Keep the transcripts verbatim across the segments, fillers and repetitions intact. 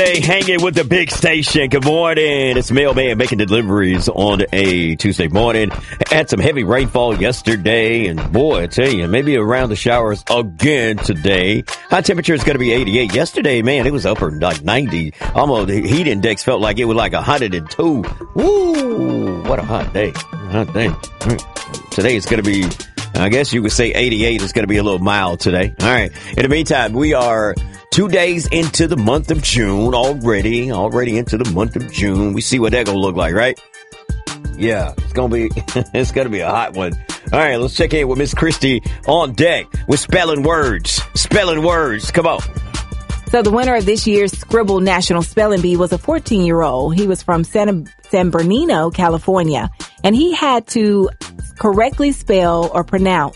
Hey, hanging with the big station. Good morning. It's Mailman making deliveries on a Tuesday morning. Had some heavy rainfall yesterday, and boy, I tell you, maybe around the showers again today. High temperature is going to be eighty-eight. Yesterday, man, it was upper like ninety. Almost the heat index felt like it was like one hundred two. Woo! What a hot day. Hot day. Today it's going to be, I guess you would say eighty-eight. It's going to be a little mild today. All right. In the meantime, we are two days into the month of June already, already into the month of June. We see what that gonna look like, right? Yeah, it's gonna be, it's gonna be a hot one. All right, let's check in with Miss Christie on deck with spelling words. Spelling words. Come on. So the winner of this year's Scribble National Spelling Bee was a fourteen-year-old. He was from San, San Bernardino, California, and he had to correctly spell or pronounce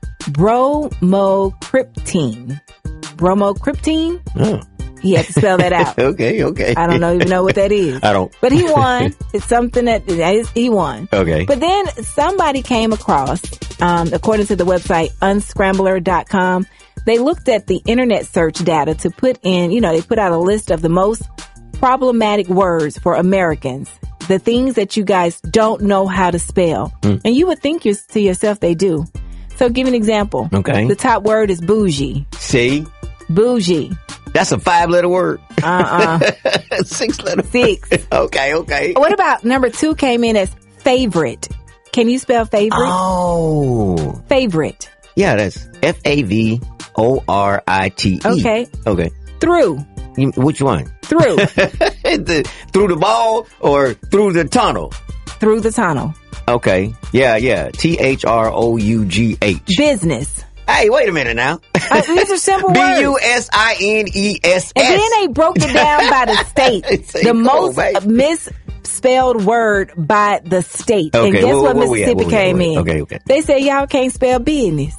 bromocriptine. Bromocriptine? Oh. He had to spell that out. okay, okay. I don't know, even know what that is. I don't. But he won. It's something that, that is, he won. Okay. But then somebody came across, um, according to the website unscrambler dot com, they looked at the internet search data to put in, you know, they put out a list of the most problematic words for Americans. The things that you guys don't know how to spell. Mm. And you would think you're, to yourself they do. So give an example. Okay. The top word is bougie. See? Bougie. That's a five-letter word. Uh-uh. Six-letter. Six. okay, okay. What about number two came in as favorite? Can you spell favorite? Oh. Favorite. Yeah, that's F A V O R I T E. Okay. Okay. Through. You, which one? Through. the, through the ball or through the tunnel? Through the tunnel. Okay. Yeah, yeah. T H R O U G H. Business. Hey, wait a minute now. Uh, these are simple words. B U S I N E S S. And then they broke it down by the state. The most on, misspelled word by the state. Okay, and guess where, what where Mississippi where came in? Okay, okay. They said y'all can't spell business.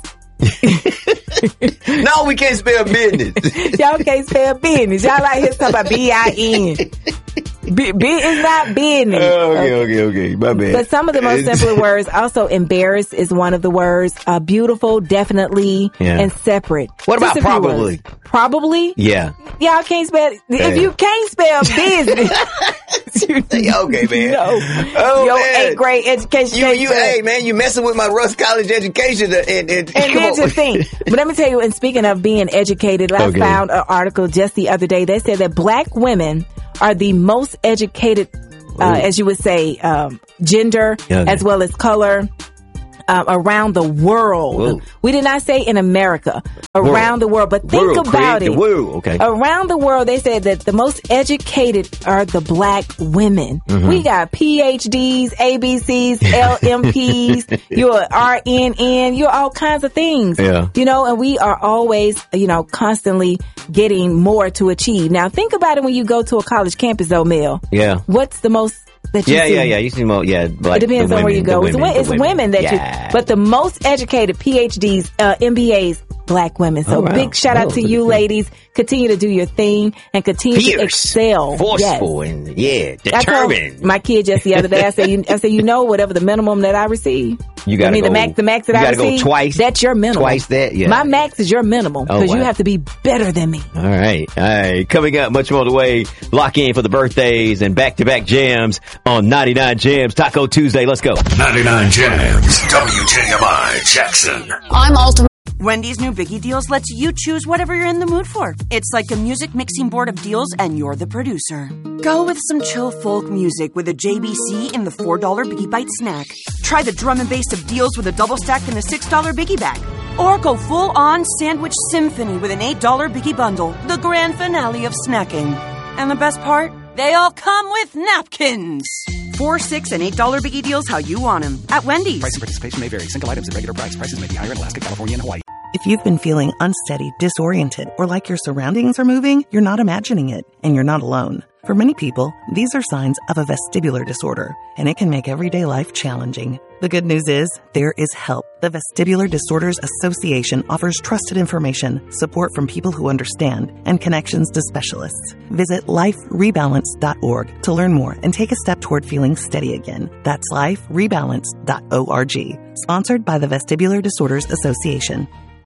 No, we can't spell business. Y'all can't spell business. Y'all out here talking about B I N. B, B is not business. Oh, okay, okay, okay. My bad. But some of the most simpler words, also embarrassed is one of the words. Uh, beautiful, definitely, yeah. and separate. What Just about probably? Probably? Yeah. Y'all can't spell, yeah. If you can't spell business. Okay, man. No. Oh, Your man. eighth grade education. You, you, hey, man, you messing with my Russ College education. And, and, and here's the thing. But let me tell you, and speaking of being educated, I okay. found an article just the other day that said that black women are the most educated, uh, as you would say, um, gender, okay. as well as color, um, around the world. Whoa. We did not say in America, around world. the world, but think world, about it. The world. Okay. Around the world, they said that the most educated are the black women. Mm-hmm. We got P H Ds, A B Cs, L M Ps, you're R N N, you're all kinds of things. Yeah. You know, and we are always, you know, constantly getting more to achieve. Now, think about it when you go to a college campus, though, Mel. Yeah. What's the most that you yeah, see? Yeah, yeah, You see more, yeah. Like it depends on women, where you go. The it's women, it's women. women that yeah. you, but the most educated P H Ds, uh, M B As, black women. So oh, wow. big shout out oh, to you ladies. Continue to do your thing and continue Fierce, to excel. Forceful yes. and yeah, determined. My kid just the other day, I said, you, I said, you know, whatever the minimum that I receive. You gotta I mean, go, the max, the max that I receive. Go twice. That's your minimum. Twice that, yeah. My max is your minimum because oh, wow. you have to be better than me. All right, all right. Coming up, much more the way. Lock in for the birthdays and back-to-back jams on ninety-nine Jams Taco Tuesday. Let's go. ninety-nine Jams, W J M I Jackson. I'm Ultimate. Wendy's new Biggie Deals lets you choose whatever you're in the mood for. It's like a music mixing board of deals, and you're the producer. Go with some chill folk music with a J B C in the four dollar Biggie Bite snack. Try the drum and bass of deals with a double stack in the six dollar Biggie Bag. Or go full-on sandwich symphony with an eight dollar Biggie Bundle, the grand finale of snacking. And the best part? They all come with napkins. Four, six, and eight dollar Biggie Deals how you want them at Wendy's. Price and participation may vary. Single items at regular price. Prices may be higher in Alaska, California, and Hawaii. If you've been feeling unsteady, disoriented, or like your surroundings are moving, you're not imagining it, and you're not alone. For many people, these are signs of a vestibular disorder, and it can make everyday life challenging. The good news is, there is help. The Vestibular Disorders Association offers trusted information, support from people who understand, and connections to specialists. Visit life rebalance dot org to learn more and take a step toward feeling steady again. That's life rebalance dot org. Sponsored by the Vestibular Disorders Association.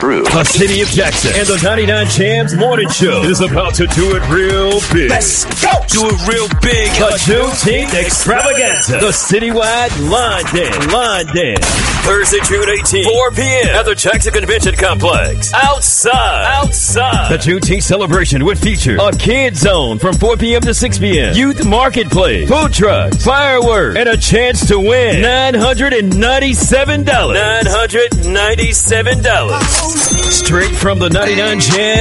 through. The City of Jackson and the ninety-nine Jams Morning Show is about to do it real big. Let's go! Do it real big. The Juneteenth Extravaganza. The citywide Line Dance. Line Dance. Thursday, June eighteenth, four p.m. at the Jackson Convention Complex. Outside. Outside. The Juneteenth celebration would feature a kid zone from four p.m. to six p.m. Youth marketplace, food trucks, fireworks, and a chance to win nine hundred ninety-seven dollars. nine hundred ninety-seven dollars. Straight from the ninety-nine Jam